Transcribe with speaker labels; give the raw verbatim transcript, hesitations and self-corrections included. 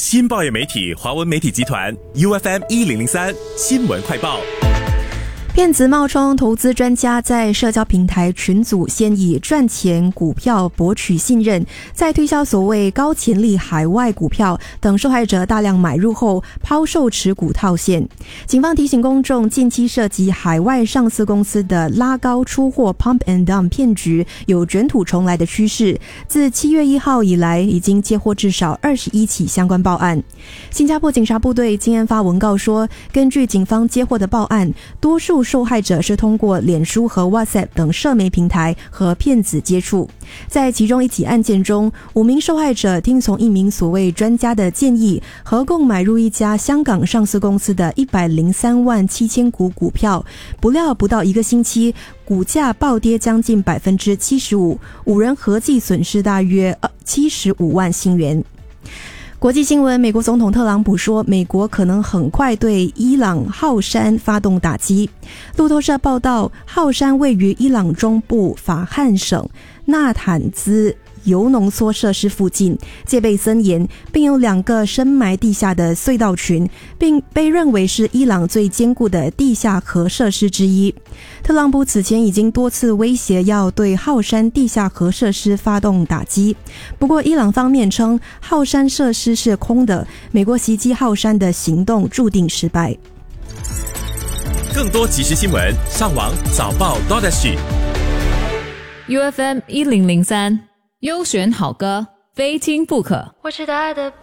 Speaker 1: 新报业媒体华文媒体集团 U F M 一零零三新闻快报。
Speaker 2: 骗子冒充投资专家，在社交平台群组先以赚钱股票博取信任，再推销所谓高潜力海外股票，等受害者大量买入后抛售持股套现。警方提醒公众，近期涉及海外上市公司的拉高出货 pump and dump 骗局有卷土重来的趋势。自七月一号以来，已经接获至少二十一起相关报案。新加坡警察部队今天发文告说，根据警方接获的报案，多数受害者是通过脸书和 WhatsApp 等社媒平台和骗子接触。在其中一起案件中，五名受害者听从一名所谓专家的建议，合共买入一家香港上市公司的一百零三万七千股股票，不料不到一个星期，股价暴跌将近 百分之七十五， 五人合计损失大约七十五万新元。国际新闻，美国总统特朗普说，美国可能很快对伊朗浩山发动打击。路透社报道，浩山位于伊朗中部法罕省纳坦兹铀浓缩设施附近，戒备森严，并有两个深埋地下的隧道群，并被认为是伊朗最坚固的地下核设施之一。特朗普此前已经多次威胁要对浩山地下核设施发动打击，不过伊朗方面称浩山设施是空的，美国袭击浩山的行动注定失败。
Speaker 1: 更多即时新闻，上网早报 .sg
Speaker 3: U F M 一零零三优选好歌，非听不可。
Speaker 4: 我知道爱的